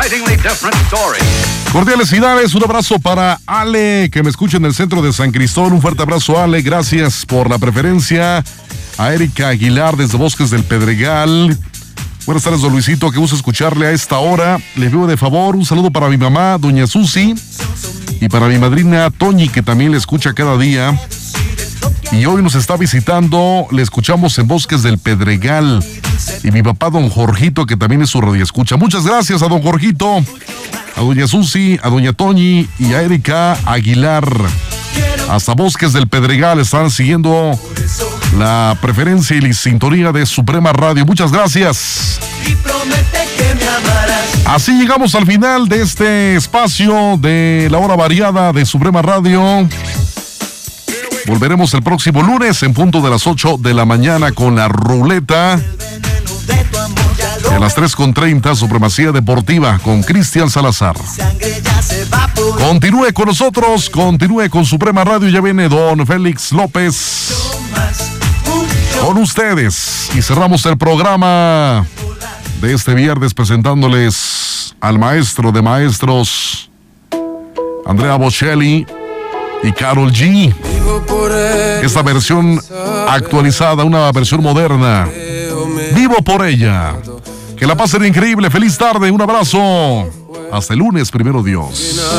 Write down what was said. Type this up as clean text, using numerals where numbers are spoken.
excitingly different story. Cordiales finales, un abrazo para Ale, que me escucha en el centro de San Cristóbal. Un fuerte abrazo, Ale, gracias por la preferencia. A Erika Aguilar desde Bosques del Pedregal. Buenas tardes, don Luisito, qué gusto escucharle a esta hora. Le pido de favor un saludo para mi mamá, doña Susi, y para mi madrina Toñi, que también le escucha cada día. Y hoy nos está visitando, le escuchamos en Bosques del Pedregal. Y mi papá, don Jorgito, que también es su radioescucha. Muchas gracias a don Jorgito, a doña Susi, a doña Toñi y a Erika Aguilar. Hasta Bosques del Pedregal están siguiendo la preferencia y la sintonía de Suprema Radio. Muchas gracias. Así llegamos al final de este espacio de la hora variada de Suprema Radio. Volveremos el próximo lunes en punto de las 8 de la mañana con la ruleta. Y a las 3:30, Supremacía Deportiva con Cristian Salazar. Continúe con nosotros, continúe con Suprema Radio. Ya viene don Félix López con ustedes. Y cerramos el programa de este viernes presentándoles al maestro de maestros, Andrea Bocelli y Karol G. Esta versión actualizada, una versión moderna. Vivo por ella. Que la pasen increíble. Feliz tarde. Un abrazo. Hasta el lunes, primero Dios.